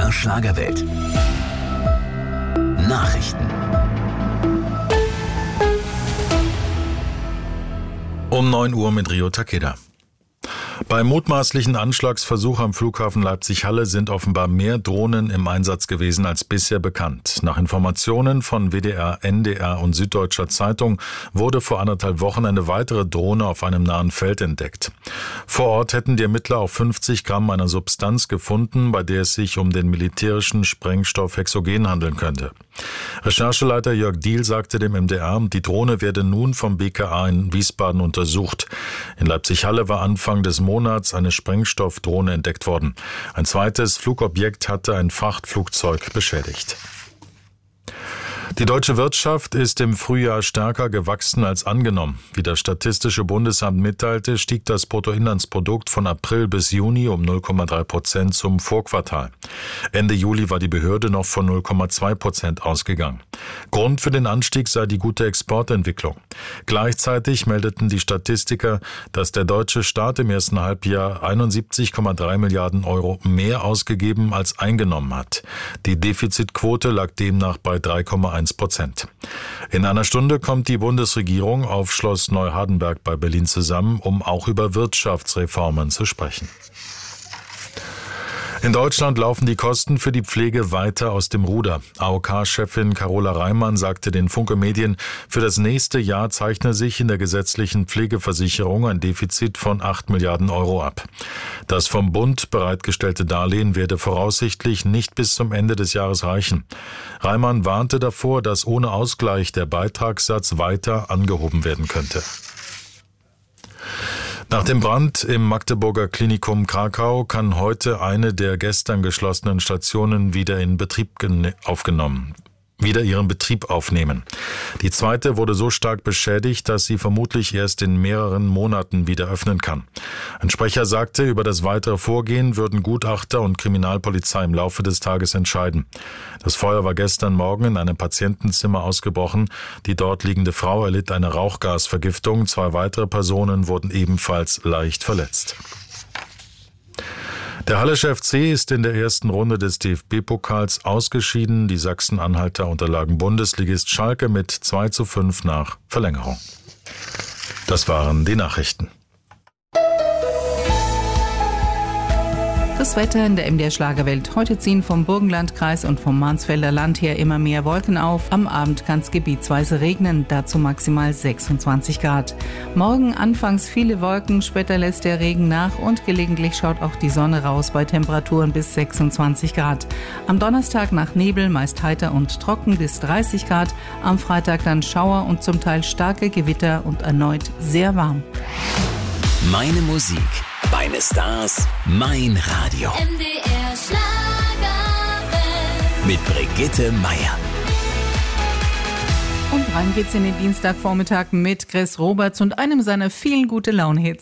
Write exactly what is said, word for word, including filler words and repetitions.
R Schlagerwelt. Nachrichten. Um neun Uhr mit Rio Takeda. Beim mutmaßlichen Anschlagsversuch am Flughafen Leipzig-Halle sind offenbar mehr Drohnen im Einsatz gewesen als bisher bekannt. Nach Informationen von W D R, N D R und Süddeutscher Zeitung wurde vor anderthalb Wochen eine weitere Drohne auf einem nahen Feld entdeckt. Vor Ort hätten die Ermittler auch fünfzig Gramm einer Substanz gefunden, bei der es sich um den militärischen Sprengstoff Hexogen handeln könnte. Rechercheleiter Jörg Diehl sagte dem M D R, die Drohne werde nun vom B K A in Wiesbaden untersucht. In Leipzig-Halle war Anfang des Monats eine Sprengstoffdrohne entdeckt worden. Ein zweites Flugobjekt hatte ein Frachtflugzeug beschädigt. Die deutsche Wirtschaft ist im Frühjahr stärker gewachsen als angenommen. Wie das Statistische Bundesamt mitteilte, stieg das Bruttoinlandsprodukt von April bis Juni um null Komma drei Prozent zum Vorquartal. Ende Juli war die Behörde noch von null Komma zwei Prozent ausgegangen. Grund für den Anstieg sei die gute Exportentwicklung. Gleichzeitig meldeten die Statistiker, dass der deutsche Staat im ersten Halbjahr einundsiebzig Komma drei Milliarden Euro mehr ausgegeben als eingenommen hat. Die Defizitquote lag demnach bei drei Komma eins Prozent. In einer Stunde kommt die Bundesregierung auf Schloss Neuhardenberg bei Berlin zusammen, um auch über Wirtschaftsreformen zu sprechen. In Deutschland laufen die Kosten für die Pflege weiter aus dem Ruder. A O K-Chefin Carola Reimann sagte den Funke Medien, für das nächste Jahr zeichne sich in der gesetzlichen Pflegeversicherung ein Defizit von acht Milliarden Euro ab. Das vom Bund bereitgestellte Darlehen werde voraussichtlich nicht bis zum Ende des Jahres reichen. Reimann warnte davor, dass ohne Ausgleich der Beitragssatz weiter angehoben werden könnte. Nach dem Brand im Magdeburger Klinikum Krakau kann heute eine der gestern geschlossenen Stationen wieder in Betrieb aufgenommen. wieder ihren Betrieb aufnehmen. Die zweite wurde so stark beschädigt, dass sie vermutlich erst in mehreren Monaten wieder öffnen kann. Ein Sprecher sagte, über das weitere Vorgehen würden Gutachter und Kriminalpolizei im Laufe des Tages entscheiden. Das Feuer war gestern Morgen in einem Patientenzimmer ausgebrochen. Die dort liegende Frau erlitt eine Rauchgasvergiftung. Zwei weitere Personen wurden ebenfalls leicht verletzt. Der Hallische F C ist in der ersten Runde des D F B-Pokals ausgeschieden. Die Sachsen-Anhalter unterlagen Bundesligist Schalke mit zwei zu fünf nach Verlängerung. Das waren die Nachrichten. Das Wetter in der M D R Schlagerwelt. Heute ziehen vom Burgenlandkreis und vom Mansfelder Land her immer mehr Wolken auf. Am Abend kann es gebietsweise regnen, dazu maximal sechsundzwanzig Grad. Morgen anfangs viele Wolken, später lässt der Regen nach und gelegentlich schaut auch die Sonne raus bei Temperaturen bis sechsundzwanzig Grad. Am Donnerstag nach Nebel, meist heiter und trocken bis dreißig Grad. Am Freitag dann Schauer und zum Teil starke Gewitter und erneut sehr warm. Meine Musik, meine Stars, mein Radio. M D R Schlagerwelt. Mit Brigitte Meier. Und rein geht's in den Dienstagvormittag mit Chris Roberts und einem seiner vielen gute Laune-Hits.